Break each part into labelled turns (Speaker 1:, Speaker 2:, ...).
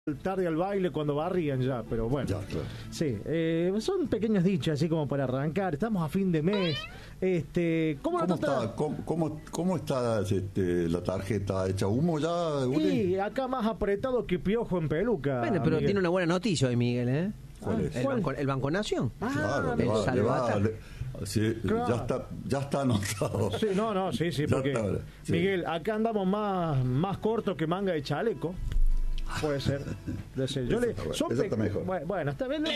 Speaker 1: tarde al baile cuando barrían ya, pero bueno.
Speaker 2: Ya, claro.
Speaker 1: Sí, son pequeños dichos así como para arrancar. Estamos a fin de mes.
Speaker 2: ¿Cómo está la tarjeta hecha humo ya, Uli?
Speaker 1: Y acá más apretado que piojo en peluca.
Speaker 3: Bueno, pero
Speaker 1: Miguel.
Speaker 3: Tiene una buena noticia hoy, Miguel, ¿eh?
Speaker 2: ¿Cuál es?
Speaker 3: El Banco Nación.
Speaker 2: Claro,
Speaker 3: el
Speaker 2: sí,
Speaker 1: Claro.
Speaker 2: ya está anotado.
Speaker 1: Sí, sí,
Speaker 2: Ya
Speaker 1: porque
Speaker 2: está, sí.
Speaker 1: Miguel, acá andamos más cortos que manga de chaleco. Puede ser. Yo le,
Speaker 2: Eso está bueno.
Speaker 1: son
Speaker 2: Eso está mejor.
Speaker 1: Bueno, está bien.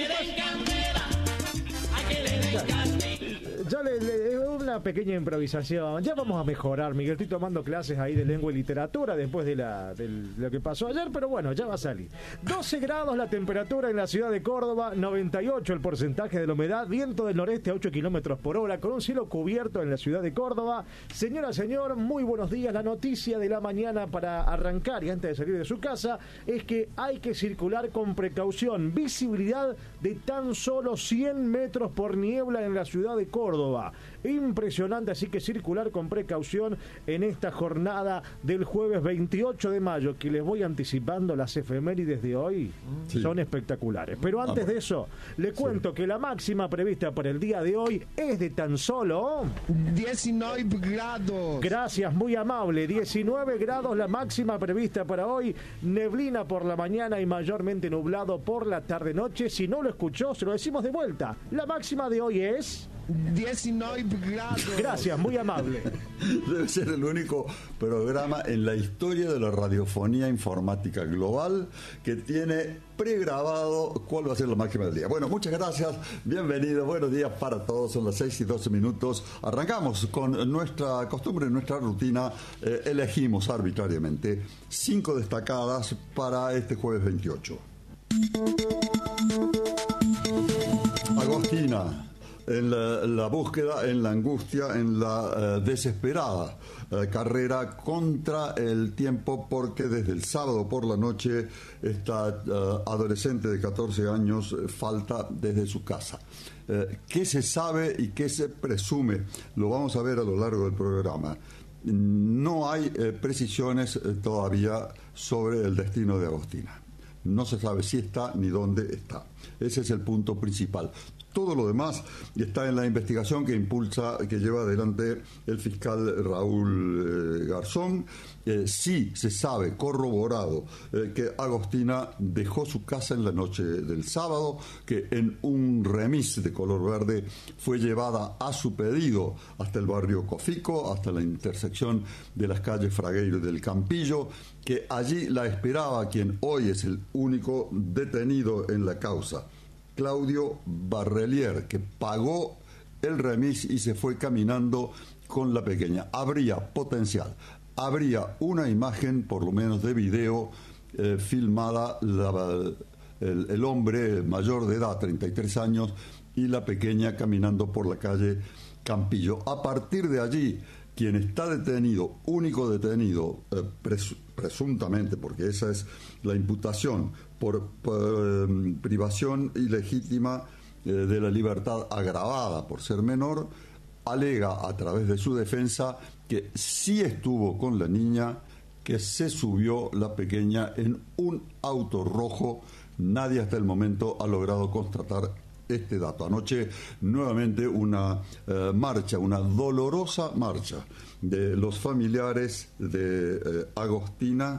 Speaker 1: Ya una pequeña improvisación. Ya vamos a mejorar, Miguel. Estoy tomando clases ahí de lengua y literatura después de lo que pasó ayer, pero bueno, ya va a salir. 12 grados la temperatura en la ciudad de Córdoba, 98 el porcentaje de la humedad, viento del noreste a 8 kilómetros por hora, con un cielo cubierto en la ciudad de Córdoba. Señora, señor, muy buenos días. La noticia de la mañana para arrancar y antes de salir de su casa es que hay que circular con precaución. Visibilidad de tan solo 100 metros por niebla en la ciudad de Córdoba. Impresionante, así que circular con precaución en esta jornada del jueves 28 de mayo, que les voy anticipando las efemérides de hoy, son espectaculares. Pero antes de eso, le cuento que la máxima prevista para el día de hoy es de tan solo
Speaker 4: 19 grados.
Speaker 1: Gracias, muy amable. 19 grados la máxima prevista para hoy. Neblina por la mañana y mayormente nublado por la tarde-noche. Si no lo escuchó, se lo decimos de vuelta. La máxima de hoy es
Speaker 4: 19 grados.
Speaker 1: Gracias, muy amable.
Speaker 2: Debe ser el único programa en la historia de la radiofonía informática global que tiene pregrabado cuál va a ser la máxima del día. Bueno, muchas gracias, bienvenidos, buenos días para todos, son las 6:12. Arrancamos con nuestra costumbre, nuestra rutina. Elegimos arbitrariamente 5 destacadas para este jueves 28. Agostina. En la búsqueda, en la angustia, en la desesperada carrera contra el tiempo, porque desde el sábado por la noche esta adolescente de 14 años falta desde su casa. ¿Qué se sabe y qué se presume? Lo vamos a ver a lo largo del programa. No hay precisiones todavía sobre el destino de Agostina. No se sabe si está ni dónde está. Ese es el punto principal. Todo lo demás está en la investigación que lleva adelante el fiscal Raúl Garzón. Sí se sabe, corroborado, que Agostina dejó su casa en la noche del sábado, que en un remis de color verde fue llevada a su pedido hasta el barrio Cofico, hasta la intersección de las calles Fragueiro y del Campillo, que allí la esperaba quien hoy es el único detenido en la causa, Claudio Barrelier, que pagó el remis y se fue caminando con la pequeña. Habría potencial, habría una imagen, por lo menos de video, filmada, el hombre mayor de edad, 33 años, y la pequeña caminando por la calle Campillo. A partir de allí, quien está detenido, único detenido, presuntamente, porque esa es la imputación, por privación ilegítima de la libertad agravada por ser menor, alega a través de su defensa que sí estuvo con la niña, que se subió la pequeña en un auto rojo. Nadie hasta el momento ha logrado constatar este dato. Anoche nuevamente una marcha, una dolorosa marcha de los familiares de Agostina,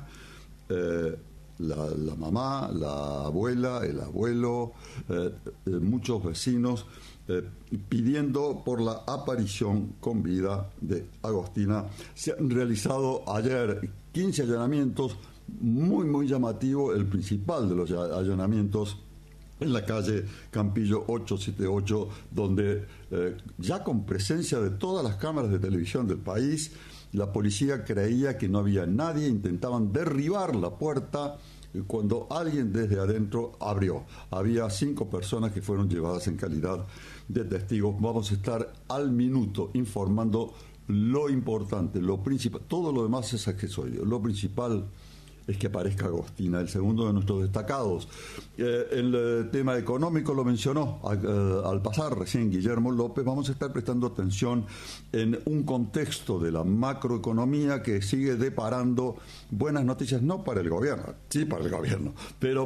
Speaker 2: la mamá, la abuela, el abuelo, muchos vecinos, pidiendo por la aparición con vida de Agostina. Se han realizado ayer 15 allanamientos, muy llamativo, el principal de los allanamientos en la calle Campillo 878, donde ya con presencia de todas las cámaras de televisión del país, la policía creía que no había nadie, intentaban derribar la puerta cuando alguien desde adentro abrió. Había 5 personas que fueron llevadas en calidad de testigos. Vamos a estar al minuto informando lo importante, lo principal. Todo lo demás es accesorio. Lo principal es que aparezca Agostina, el segundo de nuestros destacados. El tema económico lo mencionó al pasar recién Guillermo López. Vamos a estar prestando atención en un contexto de la macroeconomía que sigue deparando buenas noticias, no para el gobierno, sí para el gobierno, pero